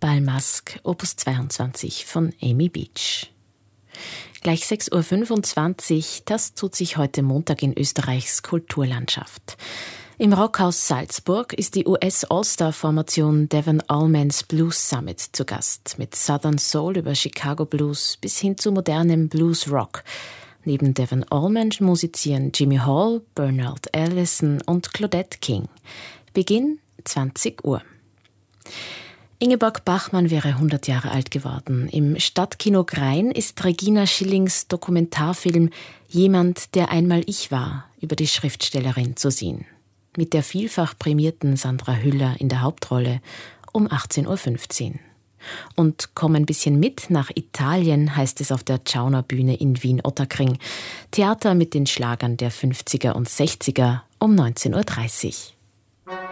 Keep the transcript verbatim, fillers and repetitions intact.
Bal Masque, Opus zweiundzwanzig von Amy Beach. Gleich sechs Uhr fünfundzwanzig, das tut sich heute Montag in Österreichs Kulturlandschaft. Im Rockhaus Salzburg ist die U S-All-Star-Formation Devon Allmans Blues Summit zu Gast, mit Southern Soul über Chicago Blues bis hin zu modernem Blues Rock. Neben Devon Allman musizieren Jimmy Hall, Bernard Allison und Claudette King. Beginn zwanzig Uhr. Ingeborg Bachmann wäre hundert Jahre alt geworden. Im Stadtkino Grein ist Regina Schillings Dokumentarfilm »Jemand, der einmal ich war« über die Schriftstellerin zu sehen. Mit der vielfach prämierten Sandra Hüller in der Hauptrolle um achtzehn Uhr fünfzehn. Und komm ein bisschen mit nach Italien, heißt es auf der Ciauner Bühne in Wien-Ottakring. Theater mit den Schlagern der fünfziger und sechziger um neunzehn Uhr dreißig.